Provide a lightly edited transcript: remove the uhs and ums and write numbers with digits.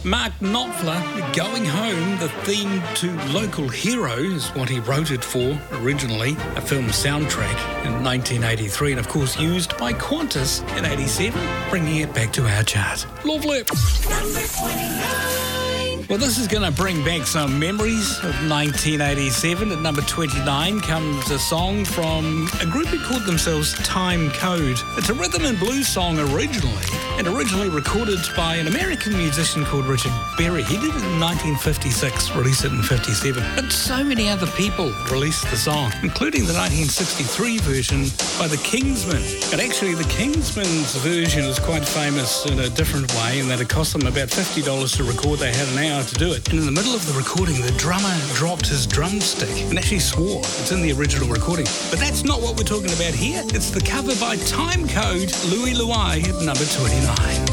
Mark Knopfler, Going Home, the theme to Local Hero is what he wrote it for originally, a film soundtrack in 1983, and of course used by Qantas in 87, bringing it back to our chart. Lovely. Number 29. Well, this is going to bring back some memories of 1987. At number 29 comes a song from a group who called themselves Time Code. It's a rhythm and blues song originally recorded by an American musician called Richard Berry. He did it in 1956, released it in 57. But so many other people released the song, including the 1963 version by the Kingsmen. And actually, the Kingsmen's version is quite famous in a different way, in that it cost them about $50 to record. They had an hour to do it. And in the middle of the recording, the drummer dropped his drumstick and actually swore. It's in the original recording. But that's not what we're talking about here. It's the cover by Time Code, Louie Louie, at number 29.